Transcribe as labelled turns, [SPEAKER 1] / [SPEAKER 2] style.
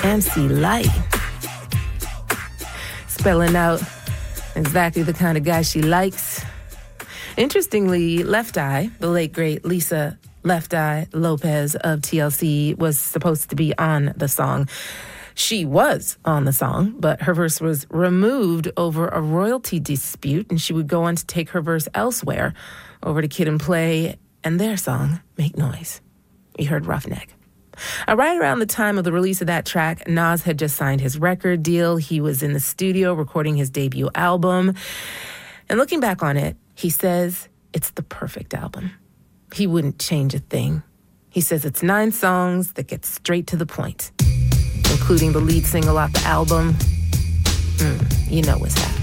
[SPEAKER 1] MC Lyte. Spelling out exactly the kind of guy she likes. Interestingly, Left Eye, the late great Lisa Left Eye Lopez of TLC, was supposed to be on the song. She was on the song, but her verse was removed over a royalty dispute, and she would go on to take her verse elsewhere, over to Kid and Play and their song, Make Noise. You heard Roughneck. Right around the time of the release of that track, Nas had just signed his record deal. He was in the studio recording his debut album. And looking back on it, he says it's the perfect album. He wouldn't change a thing. He says it's 9 songs that get straight to the point, including the lead single off the album. You know what's happening.